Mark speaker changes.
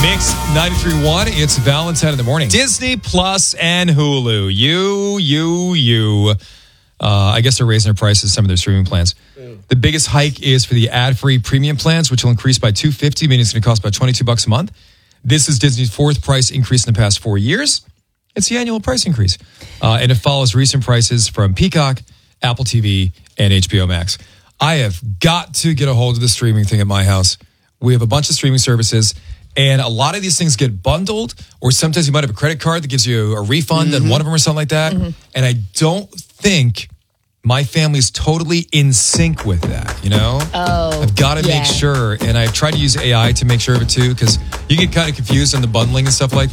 Speaker 1: Mix 93.1. It's Valentine in the morning. Disney Plus and Hulu. I guess they're raising their prices, some of their streaming plans. The biggest hike is for the ad-free premium plans, which will increase by $250, meaning it's going to cost about $22 a month. This is Disney's fourth price increase in the past 4 years. It's the annual price increase. And it follows recent prices from Peacock, Apple TV, and HBO Max. I have got to get a hold of the streaming thing at my house. We have a bunch of streaming services, and a lot of these things get bundled, or sometimes you might have a credit card that gives you a refund on one of them or something like that. And I don't think my family's totally in sync with that, you know? I've got to make sure, and I try to use AI to make sure of it too, because you get kind of confused on the bundling and stuff like that.